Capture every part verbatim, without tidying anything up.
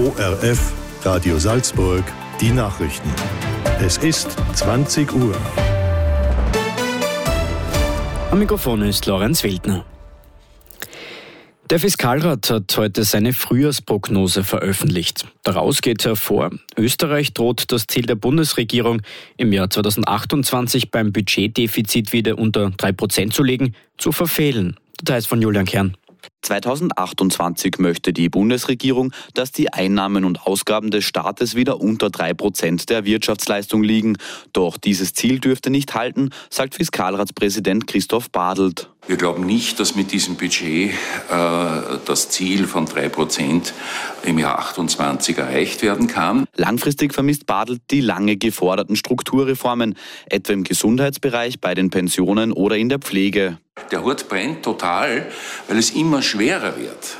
O R F, Radio Salzburg, die Nachrichten. Es ist zwanzig Uhr. Am Mikrofon ist Lorenz Wildner. Der Fiskalrat hat heute seine Frühjahrsprognose veröffentlicht. Daraus geht hervor, Österreich droht das Ziel der Bundesregierung, im Jahr zweitausendachtundzwanzig beim Budgetdefizit wieder unter drei Prozent zu legen, zu verfehlen. Details von Julian Kern. zweitausendachtundzwanzig möchte die Bundesregierung, dass die Einnahmen und Ausgaben des Staates wieder unter drei Prozent der Wirtschaftsleistung liegen. Doch dieses Ziel dürfte nicht halten, sagt Fiskalratspräsident Christoph Badelt. Wir glauben nicht, dass mit diesem Budget äh, das Ziel von drei Prozent im Jahr achtundzwanzig erreicht werden kann. Langfristig vermisst Badelt die lange geforderten Strukturreformen, etwa im Gesundheitsbereich, bei den Pensionen oder in der Pflege. Der Hut brennt total, weil es immer schwerer wird,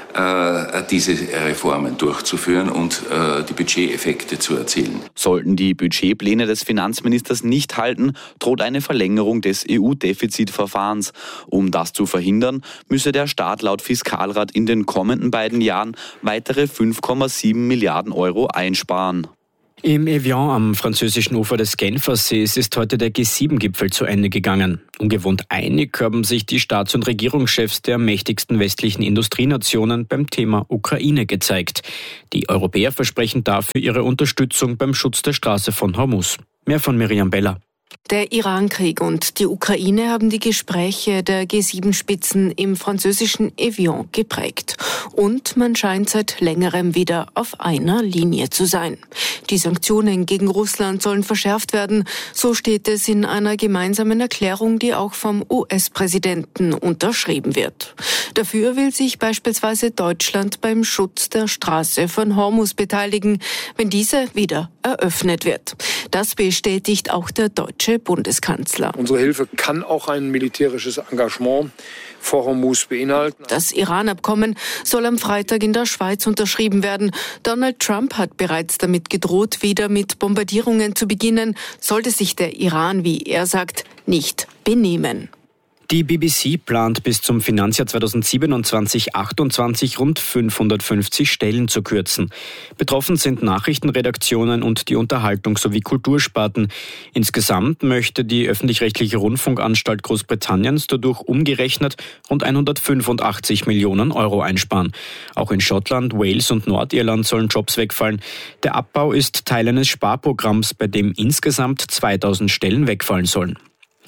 äh, diese Reformen durchzuführen und äh, die Budgeteffekte zu erzielen. Sollten die Budgetpläne des Finanzministers nicht halten, droht eine Verlängerung des E U-Defizitverfahrens. Um das zu verhindern, müsse der Staat laut Fiskalrat in den kommenden beiden Jahren weitere fünf Komma sieben Milliarden Euro einsparen. Im Evian am französischen Ufer des Genfersees ist heute der G sieben Gipfel zu Ende gegangen. Ungewohnt einig haben sich die Staats- und Regierungschefs der mächtigsten westlichen Industrienationen beim Thema Ukraine gezeigt. Die Europäer versprechen dafür ihre Unterstützung beim Schutz der Straße von Hormuz. Mehr von Miriam Beller. Der Iran-Krieg und die Ukraine haben die Gespräche der G sieben Spitzen im französischen Evian geprägt. Und man scheint seit längerem wieder auf einer Linie zu sein. Die Sanktionen gegen Russland sollen verschärft werden. So steht es in einer gemeinsamen Erklärung, die auch vom U S-Präsidenten unterschrieben wird. Dafür will sich beispielsweise Deutschland beim Schutz der Straße von Hormuz beteiligen, wenn diese wieder eröffnet wird. Das bestätigt auch der deutsche Bundeskanzler. Unsere Hilfe kann auch ein militärisches Engagement vor Hormuz beinhalten. Das Iran-Abkommen soll am Freitag in der Schweiz unterschrieben werden. Donald Trump hat bereits damit gedroht, wieder mit Bombardierungen zu beginnen, sollte sich der Iran, wie er sagt, nicht benehmen. Die B B C plant bis zum Finanzjahr zweitausendsiebenundzwanzig achtundzwanzig rund fünfhundertfünfzig Stellen zu kürzen. Betroffen sind Nachrichtenredaktionen und die Unterhaltung sowie Kultursparten. Insgesamt möchte die öffentlich-rechtliche Rundfunkanstalt Großbritanniens dadurch umgerechnet rund hundertfünfundachtzig Millionen Euro einsparen. Auch in Schottland, Wales und Nordirland sollen Jobs wegfallen. Der Abbau ist Teil eines Sparprogramms, bei dem insgesamt zweitausend Stellen wegfallen sollen.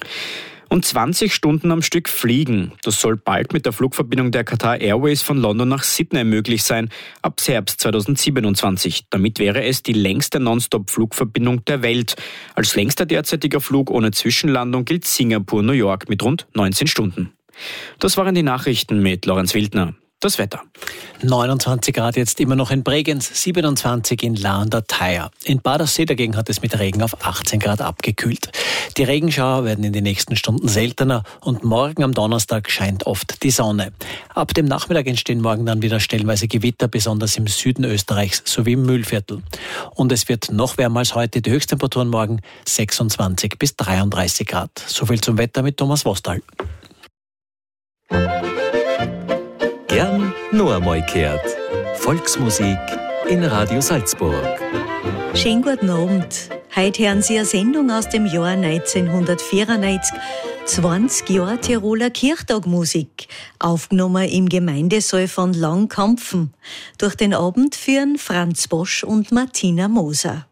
Und zwanzig Stunden am Stück fliegen. Das soll bald mit der Flugverbindung der Qatar Airways von London nach Sydney möglich sein, ab Herbst zweitausendsiebenundzwanzig. Damit wäre es die längste Nonstop-Flugverbindung der Welt. Als längster derzeitiger Flug ohne Zwischenlandung gilt Singapur-New York mit rund neunzehn Stunden. Das waren die Nachrichten mit Lorenz Wildner. Das Wetter. neunundzwanzig Grad jetzt immer noch in Bregenz, siebenundzwanzig in La und Thaya. In Badersee dagegen hat es mit Regen auf achtzehn Grad abgekühlt. Die Regenschauer werden in den nächsten Stunden seltener und morgen am Donnerstag scheint oft die Sonne. Ab dem Nachmittag entstehen morgen dann wieder stellenweise Gewitter, besonders im Süden Österreichs sowie im Mühlviertel. Und es wird noch wärmer als heute. Die Höchsttemperaturen morgen sechsundzwanzig bis dreiunddreißig Grad. Soviel zum Wetter mit Thomas Wostal. Gern noch einmal gehört. Volksmusik in Radio Salzburg. Schönen guten Abend. Heute hören Sie eine Sendung aus dem Jahr neunzehnhundertvierundneunzig. zwanzig Jahre Tiroler Kirchtagmusik, aufgenommen im Gemeindesaal von Langkampfen. Durch den Abend führen Franz Bosch und Martina Moser.